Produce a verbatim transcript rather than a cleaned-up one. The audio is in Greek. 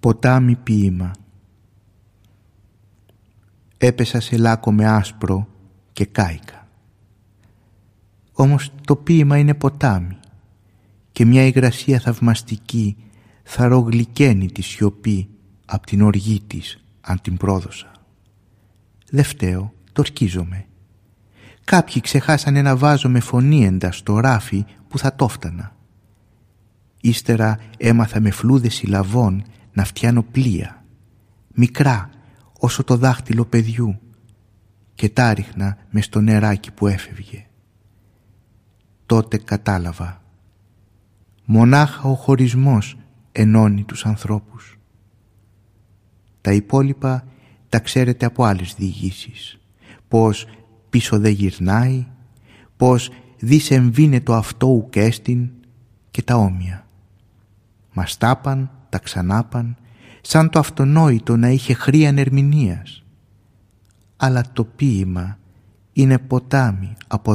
Ποτάμι ποίημα. Έπεσα σε λάκκο με άσπρο και κάηκα. Όμως το ποίημα είναι ποτάμι και μια υγρασία θαυμαστική θα ρογλυκαίνει τη σιωπή απ' την οργή της αν την πρόδωσα. Δε φταίω, το ορκίζομαι. Κάποιοι ξεχάσανε να βάζω με φωνήεντα στο ράφι που θα το φτανα. Ύστερα έμαθα με φλούδες συλλαβών να φτιάνω πλοία, μικρά όσο το δάχτυλο παιδιού, και τα ρίχνα μες στο νεράκι που έφευγε. Τότε κατάλαβα. Μονάχα ο χωρισμός ενώνει τους ανθρώπους. Τα υπόλοιπα τα ξέρετε από άλλες διηγήσεις. Πως πίσω δεν γυρνάει, πως δις εμβήνε το αυτό ουκ έστιν και τα όμοια. Μας τάπαν, τα ξανάπαν, σαν το αυτονόητο να είχε χρίαν ερμηνείας. Αλλά το ποίημα είναι ποτάμι από